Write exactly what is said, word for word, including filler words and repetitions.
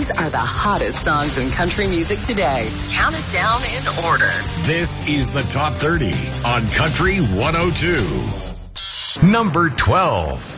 These are the hottest songs in country music today. Count it down in order. This is the Top thirty on Country one oh two. Number twelve.